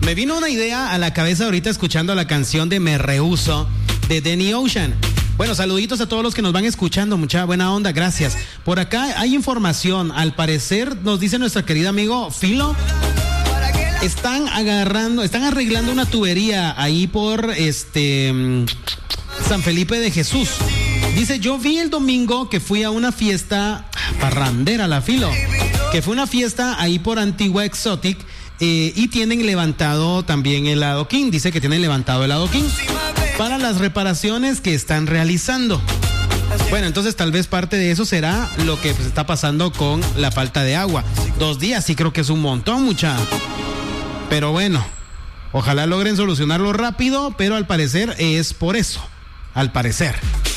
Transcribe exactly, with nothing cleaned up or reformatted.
Me vino una idea a la cabeza ahorita escuchando la canción de Me Rehuso de Danny Ocean. Bueno, saluditos a todos los que nos van escuchando, mucha buena onda, gracias. Por acá hay información, al parecer nos dice nuestro querido amigo Filo, están agarrando, están arreglando una tubería ahí por este San Felipe de Jesús. Dice, yo vi el domingo que fui a una fiesta parrandera, la Filo, que fue una fiesta ahí por Antigua Exotic. Eh, y tienen levantado también el adoquín. Dice que tienen levantado el adoquín para las reparaciones que están realizando. Bueno, entonces tal vez parte de eso será lo que pues, está pasando con la falta de agua. Dos días sí creo que es un montón, mucha. Pero bueno, ojalá logren solucionarlo rápido, pero al parecer es por eso, al parecer.